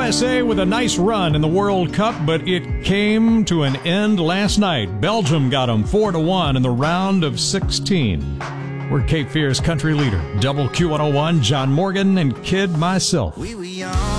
USA with a nice run in the World Cup, but it came to an end last night. Belgium got them 4-1 in the round of 16. We're Cape Fear's country leader, Double Q101, John Morgan, and Kid myself. We were young.